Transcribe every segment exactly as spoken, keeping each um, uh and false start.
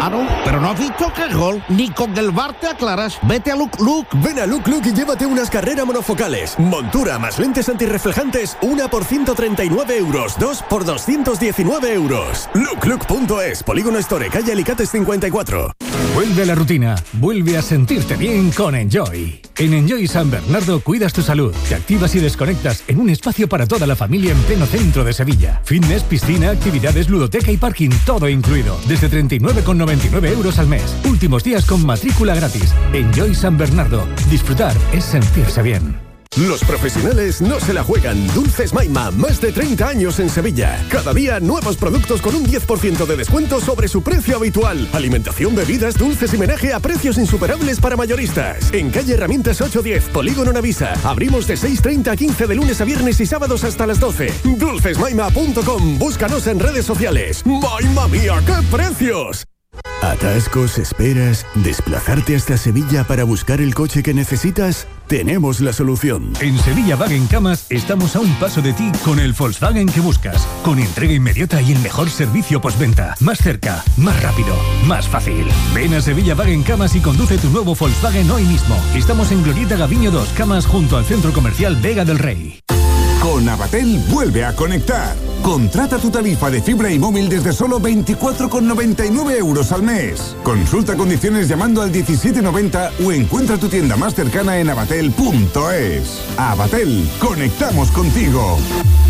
Claro, pero no has visto que gol. Ni con el V A R te aclaras. Vete a Look Look. Ven a Look Look y llévate unas carreras monofocales. Montura más lentes antirreflejantes, una por ciento treinta y nueve euros, dos por doscientos diecinueve euros. look look punto es, Polígono Store, calle Alicates cincuenta y cuatro. Vuelve a la rutina, vuelve a sentirte bien con Enjoy. En Enjoy San Bernardo cuidas tu salud, te activas y desconectas en un espacio para toda la familia en pleno centro de Sevilla. Fitness, piscina, actividades, ludoteca y parking, todo incluido. Desde treinta y nueve con noventa y nueve euros al mes. Últimos días con matrícula gratis. Enjoy San Bernardo. Disfrutar es sentirse bien. Los profesionales no se la juegan. Dulces Maima, más de treinta años en Sevilla. Cada día nuevos productos con un diez por ciento de descuento sobre su precio habitual. Alimentación, bebidas, dulces y menaje a precios insuperables para mayoristas. En calle Herramientas ocho diez, Polígono Navisa. Abrimos de seis treinta a quince de lunes a viernes y sábados hasta las doce. dulces maima punto com. Búscanos en redes sociales. ¡Maima mía, qué precios! ¿Atascos, esperas, desplazarte hasta Sevilla para buscar el coche que necesitas? Tenemos la solución. En Sevilla Wagen Camas estamos a un paso de ti con el Volkswagen que buscas. Con entrega inmediata y el mejor servicio postventa. Más cerca, más rápido, más fácil. Ven a Sevilla Wagen Camas y conduce tu nuevo Volkswagen hoy mismo. Estamos en Glorieta Gaviño dos, Camas, junto al Centro Comercial Vega del Rey. Con Avatel vuelve a conectar. Contrata tu tarifa de fibra y móvil desde solo veinticuatro con noventa y nueve euros al mes. Consulta condiciones llamando al diecisiete noventa o encuentra tu tienda más cercana en avatel punto es. Avatel, conectamos contigo.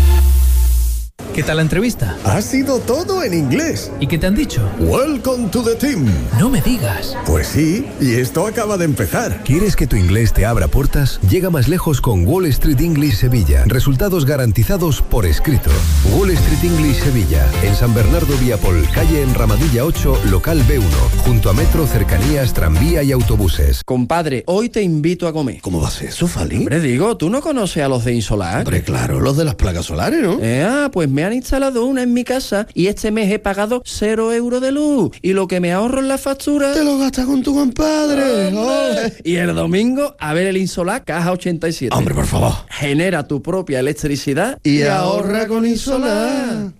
¿Qué tal la entrevista? Ha sido todo en inglés. ¿Y qué te han dicho? Welcome to the team. No me digas. Pues sí, y esto acaba de empezar. ¿Quieres que tu inglés te abra puertas? Llega más lejos con Wall Street English Sevilla. Resultados garantizados por escrito. Wall Street English Sevilla. En San Bernardo Viapol, calle Enramadilla ocho, local B uno. Junto a metro, cercanías, tranvía y autobuses. Compadre, hoy te invito a comer. ¿Cómo va a ser eso, Fali? Hombre, digo, ¿tú no conoces a los de Insolar? Hombre, claro, los de las placas solares, ¿no? Eh, ah, pues me han instalado una en mi casa y este mes he pagado cero euros de luz. Y lo que me ahorro en la factura... Te lo gastas con tu compadre. Oh. Y el domingo, a ver el Insolar Caja ochenta y siete. Hombre, por favor. Genera tu propia electricidad y, y ahorra con Insolar.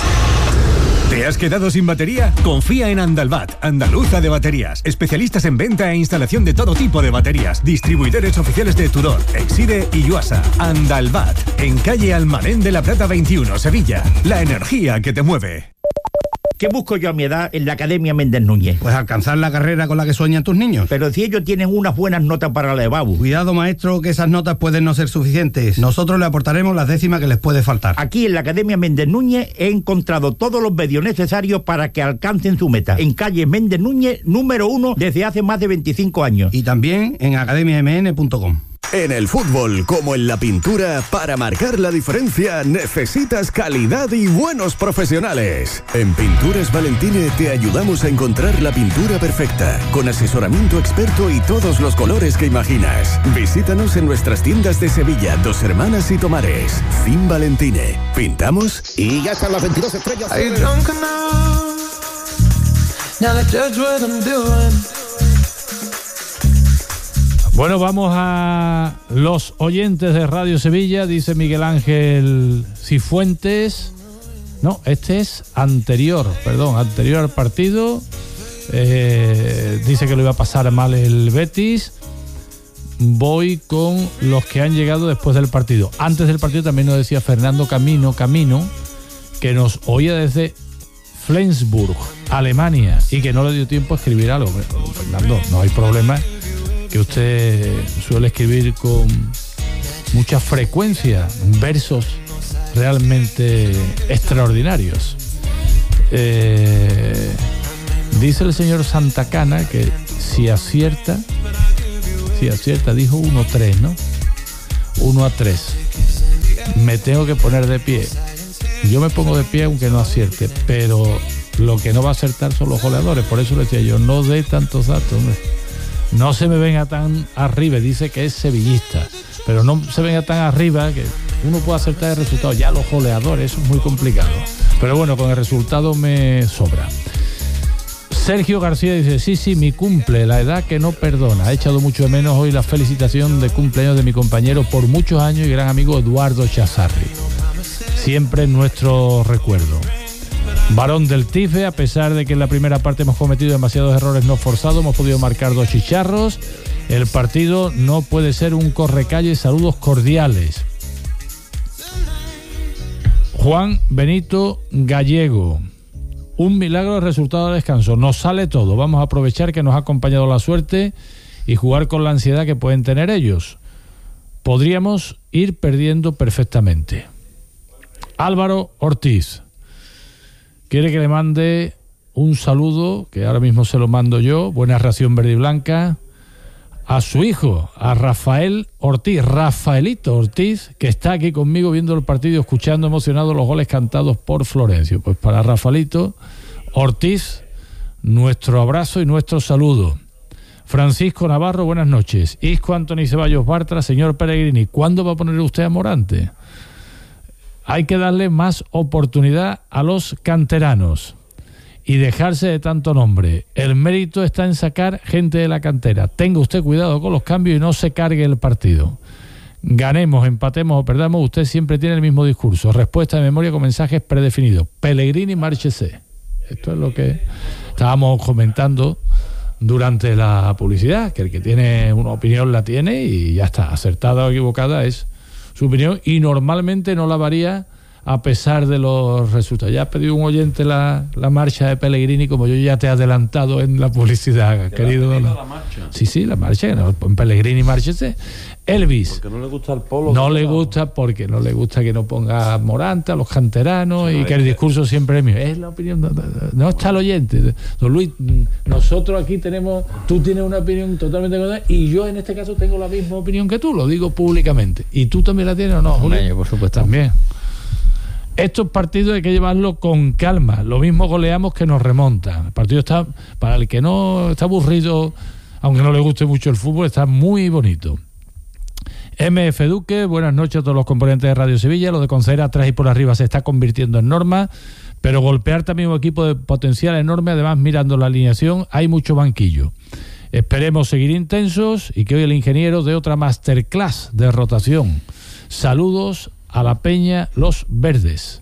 ¿Te has quedado sin batería? Confía en Andalbat, Andaluza de Baterías. Especialistas en venta e instalación de todo tipo de baterías. Distribuidores oficiales de Tudor, Exide y Yuasa. Andalbat, en calle Almadén de la Plata veintiuno, Sevilla. La energía que te mueve. ¿Qué busco yo a mi edad en la Academia Méndez Núñez? Pues alcanzar la carrera con la que sueñan tus niños. Pero si ellos tienen unas buenas notas para la EBAU. Cuidado, maestro, que esas notas pueden no ser suficientes. Nosotros le aportaremos las décimas que les puede faltar. Aquí en la Academia Méndez Núñez he encontrado todos los medios necesarios para que alcancen su meta. En calle Méndez Núñez, número uno, desde hace más de veinticinco años. Y también en academia m n punto com. En el fútbol, como en la pintura, para marcar la diferencia necesitas calidad y buenos profesionales. En Pinturas Valentine te ayudamos a encontrar la pintura perfecta, con asesoramiento experto y todos los colores que imaginas. Visítanos en nuestras tiendas de Sevilla, Dos Hermanas y Tomares. Fin Valentine. Pintamos y ya están las veintidós estrellas. Bueno, vamos a los oyentes de Radio Sevilla, dice Miguel Ángel Cifuentes. No, este es anterior, perdón, anterior al partido. Eh, dice que lo iba a pasar mal el Betis. Voy con los que han llegado después del partido. Antes del partido también nos decía Fernando Camino, Camino, que nos oía desde Flensburg, Alemania, y que no le dio tiempo a escribir algo. Fernando, no hay problema, que usted suele escribir con mucha frecuencia versos realmente extraordinarios. Eh, dice el señor Santa Cana que si acierta, si acierta, dijo uno tres, ¿no? uno a tres. Me tengo que poner de pie. Yo me pongo de pie aunque no acierte, pero lo que no va a acertar son los goleadores. Por eso le decía yo, no dé tantos datos, hombre. No se me venga tan arriba, dice que es sevillista, pero no se venga tan arriba que uno puede acertar el resultado. Ya los goleadores, eso es muy complicado. Pero bueno, con el resultado me sobra. Sergio García dice, sí, sí, mi cumple, la edad que no perdona. He echado mucho de menos hoy la felicitación de cumpleaños de mi compañero por muchos años y gran amigo Eduardo Chazarri. Siempre en nuestro recuerdo. Varón del Tife, a pesar de que en la primera parte hemos cometido demasiados errores no forzados, hemos podido marcar dos chicharros. El partido no puede ser un correcalle. Saludos cordiales. Juan Benito Gallego. Un milagro de resultado de descanso. Nos sale todo. Vamos a aprovechar que nos ha acompañado la suerte y jugar con la ansiedad que pueden tener ellos. Podríamos ir perdiendo perfectamente. Álvaro Ortiz quiere que le mande un saludo, que ahora mismo se lo mando yo, buena ración verde y blanca, a su hijo, a Rafael Ortiz, Rafaelito Ortiz, que está aquí conmigo viendo el partido, escuchando emocionado los goles cantados por Florencio. Pues para Rafaelito Ortiz, nuestro abrazo y nuestro saludo. Francisco Navarro, buenas noches. Isco Anthony Ceballos Bartra, señor Pellegrini, ¿cuándo va a poner usted a Morante? Hay que darle más oportunidad a los canteranos y dejarse de tanto nombre. El mérito está en sacar gente de la cantera. Tenga usted cuidado con los cambios y no se cargue el partido. Ganemos, empatemos o perdamos, usted siempre tiene el mismo discurso. Respuesta de memoria con mensajes predefinidos. Pellegrini, márchese. Esto es lo que estábamos comentando durante la publicidad, que el que tiene una opinión la tiene y ya está. Acertada o equivocada es su opinión, y normalmente no la varía a pesar de los resultados. Ya ha pedido un oyente la, la marcha de Pellegrini, como yo ya te he adelantado en la publicidad, querido. La marcha? Sí, sí, la marcha, no, en Pellegrini márchese. Elvis. Porque no le gusta el polo. No le gusta porque no le gusta que no ponga Morante a los canteranos y que el discurso siempre es mío. Es la opinión, no, no, no está el oyente. Don Luis, nosotros aquí tenemos, tú tienes una opinión totalmente contraria y yo en este caso tengo la misma opinión que tú, lo digo públicamente. ¿Y tú también la tienes o no, Julio? Hombre, por supuesto. También. Estos partidos hay que llevarlo con calma. Lo mismo goleamos que nos remontan. El partido está, para el que no está aburrido, aunque no le guste mucho el fútbol, está muy bonito. M F Duque, buenas noches a todos los componentes de Radio Sevilla. Lo de conceder atrás y por arriba se está convirtiendo en norma, pero golpear también un equipo de potencial enorme. Además, mirando la alineación, hay mucho banquillo. Esperemos seguir intensos y que hoy el ingeniero dé otra masterclass de rotación. Saludos a la Peña Los Verdes.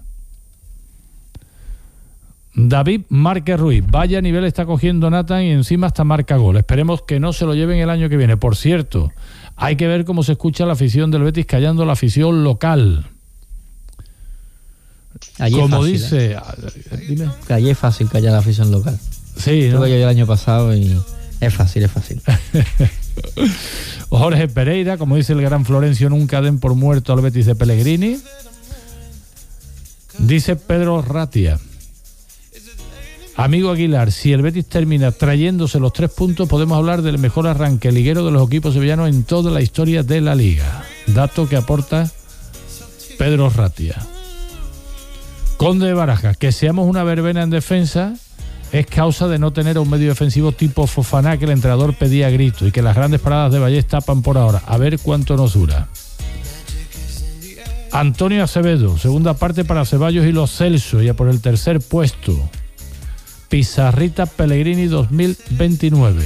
David Márquez Ruiz, vaya nivel está cogiendo Nathan y encima hasta marca gol. Esperemos que no se lo lleven el año que viene. Por cierto, hay que ver cómo se escucha la afición del Betis callando la afición local. Allí como fácil, dice, ¿eh? Dime. Que allí es fácil callar la afición local. Sí, ¿no? Lo que yo el año pasado y es fácil, es fácil. Jorge Pereira, como dice el gran Florencio, nunca den por muerto al Betis de Pellegrini. Dice Pedro Ratia, amigo Aguilar, si el Betis termina trayéndose los tres puntos, podemos hablar del mejor arranque liguero de los equipos sevillanos en toda la historia de la liga. Dato que aporta Pedro Ratia. Conde de Barajas, que seamos una verbena en defensa es causa de no tener un medio defensivo tipo Fofana que el entrenador pedía a grito y que las grandes paradas de Vallés tapan por ahora. A ver cuánto nos dura. Antonio Acevedo, segunda parte para Ceballos y los Celso, ya por el tercer puesto. Pizarrita Pellegrini dos mil veintinueve.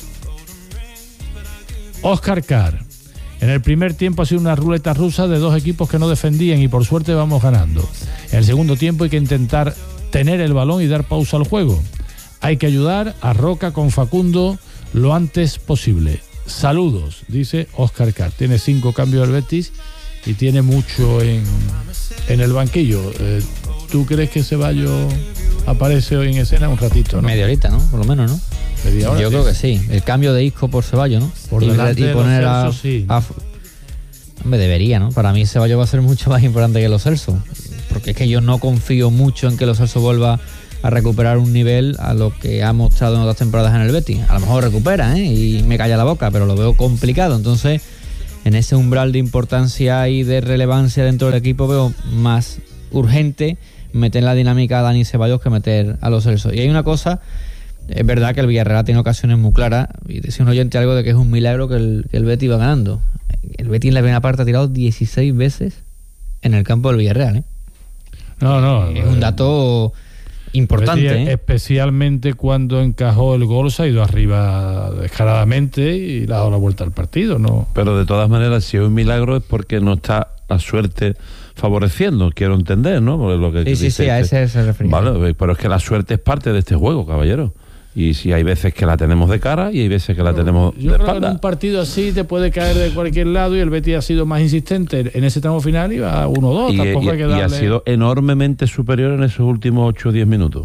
Óscar Carr, en el primer tiempo ha sido una ruleta rusa de dos equipos que no defendían y por suerte vamos ganando. En el segundo tiempo hay que intentar tener el balón y dar pausa al juego. Hay que ayudar a Roca con Facundo lo antes posible. Saludos, dice Óscar Carr. Tiene cinco cambios del Betis y tiene mucho en, en el banquillo. Eh, ¿Tú crees que Ceballos aparece hoy en escena un ratito, no? Media horita, ¿no? Por lo menos, ¿no? Media hora, Yo sí. creo que sí. El cambio de Isco por Ceballos, ¿no? Por y, delante y de poner los a, Celso, sí. a... Hombre, debería, ¿no? Para mí Ceballos va a ser mucho más importante que los Celso. Porque es que yo no confío mucho en que los Celso vuelva a recuperar un nivel a lo que ha mostrado en otras temporadas en el Betis. A lo mejor recupera, ¿eh? Y me calla la boca, pero lo veo complicado. Entonces, en ese umbral de importancia y de relevancia dentro del equipo veo más urgente meter en la dinámica a Dani Ceballos que meter a los Celso. Y hay una cosa, es verdad que el Villarreal tiene ocasiones muy claras, y decía un oyente algo de que es un milagro que el, que el Betis va ganando. El Betis en la primera parte ha tirado dieciséis veces en el campo del Villarreal, ¿eh? No, no. Es un dato importante, Betis, ¿eh? Especialmente cuando encajó el gol, se ha ido arriba descaradamente y le ha dado la vuelta al partido, ¿no? Pero de todas maneras, si es un milagro es porque no está la suerte favoreciendo, quiero entender, ¿no? Porque lo que sí, sí, sí, a ese se refiere. Vale, pero es que la suerte es parte de este juego, caballero. Y si hay veces que la tenemos de cara y hay veces que la tenemos Yo de creo espalda. que en un partido así te puede caer de cualquier lado y el Betis ha sido más insistente en ese tramo final y va uno dos. Y, Tampoco y- hay que y darle... ha sido enormemente superior en esos últimos ocho o diez minutos.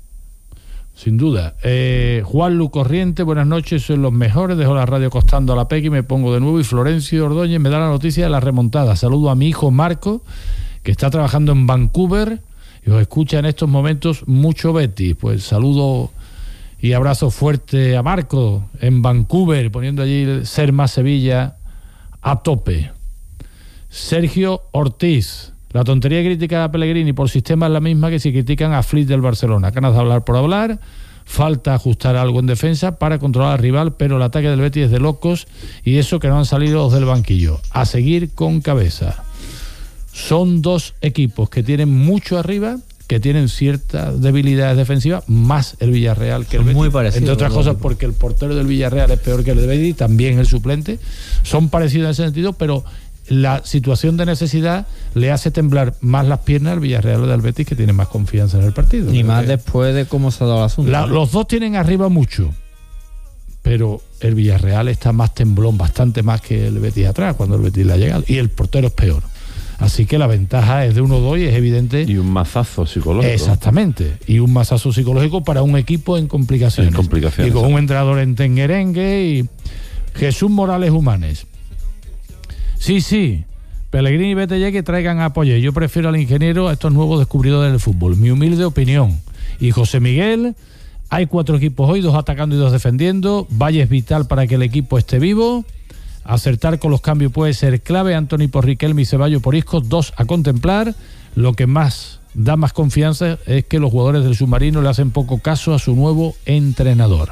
Sin duda. Eh, Juan Lu Corriente, buenas noches, sois los mejores. Dejo la radio costando a la P E C y me pongo de nuevo. Y Florencio Ordóñez me da la noticia de la remontada. Saludo a mi hijo Marco, que está trabajando en Vancouver y os escucha en estos momentos mucho Betis. Pues saludo y abrazo fuerte a Marco en Vancouver, poniendo allí el Ser Más Sevilla a tope. Sergio Ortiz. La tontería crítica a Pellegrini por sistema es la misma que si critican a Flick del Barcelona. Ganas de hablar por hablar, falta ajustar algo en defensa para controlar al rival, pero el ataque del Betis es de locos y eso que no han salido los del banquillo. A seguir con cabeza. Son dos equipos que tienen mucho arriba, que tienen ciertas debilidades defensivas, más el Villarreal que el Betis. Muy parecido, Entre otras cosas porque el portero del Villarreal es peor que el del Betis, también el suplente. Son parecidos en ese sentido, pero la situación de necesidad le hace temblar más las piernas al Villarreal o del Betis, que tiene más confianza en el partido. Ni Creo más que después de cómo se ha dado el asunto. la- los dos tienen arriba mucho, pero el Villarreal está más temblón, bastante más que el Betis atrás, cuando el Betis le ha llegado, y el portero es peor. Así que la ventaja es de uno dos y es evidente. Y un mazazo psicológico. Exactamente. Y un mazazo psicológico para un equipo en complicaciones. En complicaciones. Y con un entrenador en tenguerengue y Jesús Morales Humanes. Sí, sí. Pellegrini y Betelle que traigan apoyo. Yo prefiero al ingeniero a estos nuevos descubridores del fútbol. Mi humilde opinión. Y José Miguel, hay cuatro equipos hoy, dos atacando y dos defendiendo. Valle es vital para que el equipo esté vivo. Acertar con los cambios puede ser clave. Antoni por Riquelme y Ceballos por Isco, dos a contemplar. Lo que más da más confianza es que los jugadores del submarino le hacen poco caso a su nuevo entrenador.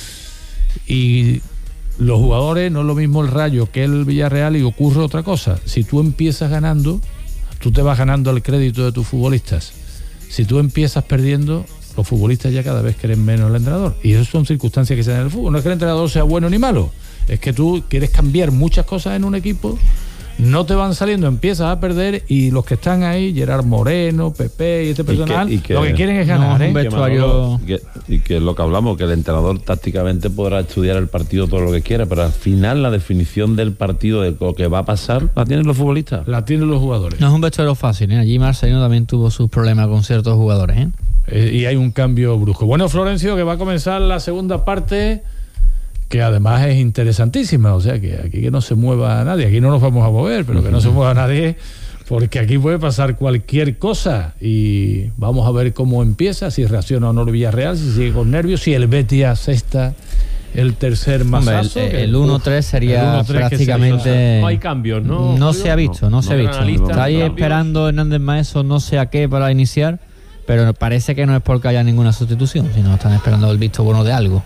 Y los jugadores, no es lo mismo el Rayo que el Villarreal, y ocurre otra cosa. Si tú empiezas ganando, tú te vas ganando el crédito de tus futbolistas. Si tú empiezas perdiendo, los futbolistas ya cada vez quieren menos al entrenador. Y esas son circunstancias que se dan en el fútbol. No es que el entrenador sea bueno ni malo, es que tú quieres cambiar muchas cosas en un equipo, no te van saliendo, empiezas a perder, y los que están ahí, Gerard Moreno, Pepe y este personal, y que- lo que quieren es ganar. No, ¿eh? un vestuario- Y que, y que es lo que hablamos, que el entrenador tácticamente podrá estudiar el partido todo lo que quiera, pero al final la definición del partido, de lo que va a pasar, la tienen los futbolistas. La tienen los jugadores. No es un vestuario fácil, ¿eh? Allí Marcelino también tuvo sus problemas con ciertos jugadores, ¿eh? Eh, y hay un cambio brusco. Bueno, Florencio, que va a comenzar la segunda parte, que además es interesantísima. O sea, que aquí que no se mueva nadie. Aquí no nos vamos a mover, pero que no se mueva nadie, porque aquí puede pasar cualquier cosa. Y vamos a ver cómo empieza, si reacciona o no el Villarreal, si sigue con nervios, si el Betis asesta el tercer Hombre, mazazo. el, que- el uno tres sería el uno tres que prácticamente... sería- No hay cambios, ¿no? No se ha visto, no, No, se ha no, visto. analista, Está ahí cambios. esperando Hernández Maeso no sé a qué para iniciar, pero parece que no es porque haya ninguna sustitución, sino están esperando el visto bueno de algo.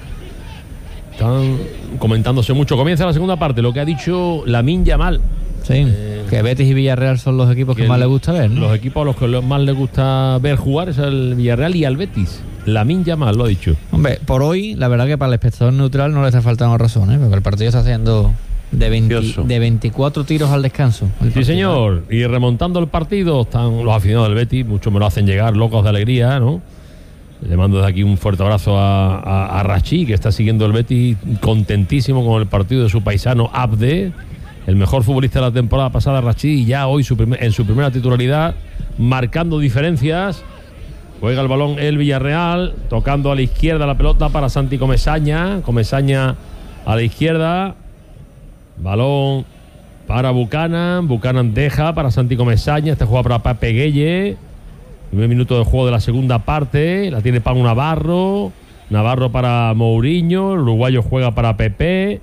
Están comentándose mucho. Comienza la segunda parte, lo que ha dicho Lamine Yamal. Sí, que Betis y Villarreal son los equipos que, que más el- les gusta ver, ¿no? Los equipos a los que más les gusta ver jugar es el Villarreal y al Betis. Lamine Yamal lo ha dicho. Hombre, por hoy, la verdad que para el espectador neutral no le está faltando razón, ¿eh? Porque el partido está haciendo de, veinte de veinticuatro tiros al descanso. el Sí, partido. señor. Y remontando el partido, están los aficionados del Betis, muchos me lo hacen llegar, locos de alegría, ¿no? Le mando desde aquí un fuerte abrazo a, a, a Rachi, que está siguiendo el Betis, contentísimo con el partido de su paisano Abde, el mejor futbolista de la temporada pasada, Rachi, y ya hoy su primer- en su primera titularidad, marcando diferencias. Juega el balón el Villarreal, tocando a la izquierda la pelota para Santi Comesaña. Comesaña a la izquierda. Balón para Buchanan. Buchanan deja para Santi Comesaña. Este juega para Pape Gueye. Primer minuto de juego de la segunda parte. La tiene Pau Navarro. Navarro para Mourinho. El uruguayo juega para Pepe.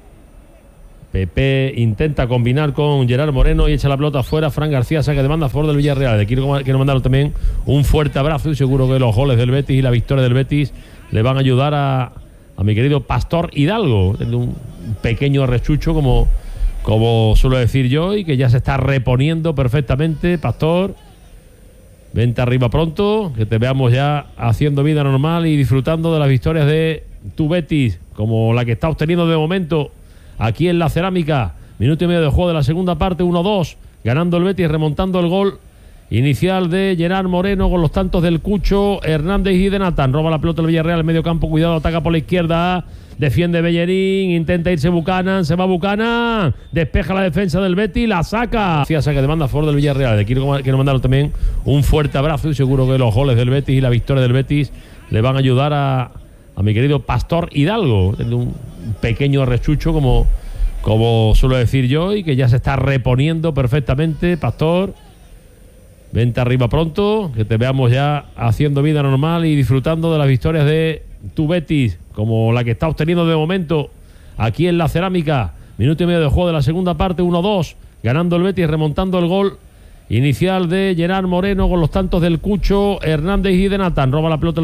Pepe intenta combinar con Gerard Moreno y echa la pelota afuera. Fran García saca de banda a favor del Villarreal. Le quiero, quiero mandar también un fuerte abrazo, y seguro que los goles del Betis y la victoria del Betis le van a ayudar a, a mi querido Pastor Hidalgo. Un pequeño arrechucho, como, como suelo decir yo, y que ya se está reponiendo perfectamente. Pastor, vente arriba pronto, que te veamos ya haciendo vida normal y disfrutando de las victorias de tu Betis, como la que está obteniendo de momento aquí en la Cerámica. Minuto y medio de juego de la segunda parte, uno dos. ganando el Betis, remontando el gol inicial de Gerard Moreno con los tantos del Cucho, Hernández y de Nathan. Roba la pelota el Villarreal, el medio campo, cuidado, ataca por la izquierda, defiende Bellerín, intenta irse Buchanan, se va Buchanan, despeja la defensa del Betis, la saca. Hacía saque de banda a favor del Villarreal. Le quiero, quiero mandarle también un fuerte abrazo y seguro que los goles del Betis y la victoria del Betis le van a ayudar a, a mi querido Pastor Hidalgo, un pequeño rechucho como, como suelo decir yo, y que ya se está reponiendo perfectamente. Pastor, vente arriba pronto, que te veamos ya haciendo vida normal y disfrutando de las victorias de tu Betis, como la que está obteniendo de momento aquí en la Cerámica. Minuto y medio de juego de la segunda parte, uno dos, ganando el Betis, remontando el gol inicial de Gerard Moreno con los tantos del Cucho, Hernández y de Nathan. Roba la pelota